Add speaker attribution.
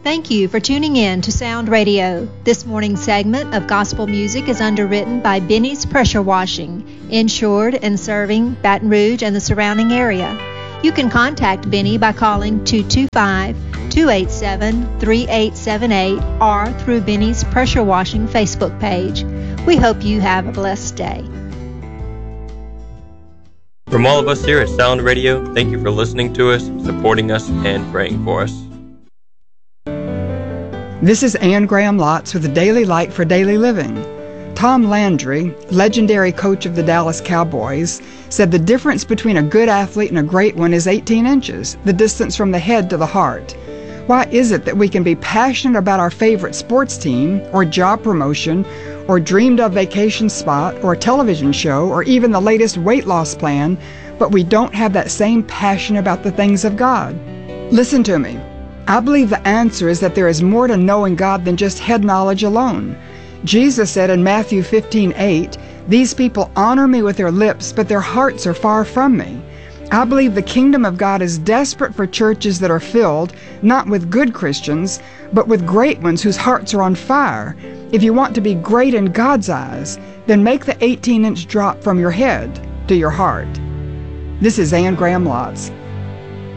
Speaker 1: Thank you for tuning in to Sound Radio. This morning's segment of gospel music is underwritten by Benny's Pressure Washing, insured and serving Baton Rouge and the surrounding area. You can contact Benny by calling 225-287-3878 or through Benny's Pressure Washing Facebook page. We hope you have a blessed day.
Speaker 2: From all of us here at Sound Radio, thank you for listening to us, supporting us, and praying for us.
Speaker 3: This is Ann Graham Lotz with the Daily Light for Daily Living. Tom Landry, legendary coach of the Dallas Cowboys, said the difference between a good athlete and a great one is 18 inches, the distance from the head to the heart. Why is it that we can be passionate about our favorite sports team, or job promotion, or dreamed of vacation spot, or television show, or even the latest weight loss plan, but we don't have that same passion about the things of God? Listen to me. I believe the answer is that there is more to knowing God than just head knowledge alone. Jesus said in Matthew 15:8, "These people honor me with their lips, but their hearts are far from me." I believe the kingdom of God is desperate for churches that are filled, not with good Christians, but with great ones whose hearts are on fire. If you want to be great in God's eyes, then make the 18-inch drop from your head to your heart. This is Ann Graham Lotz.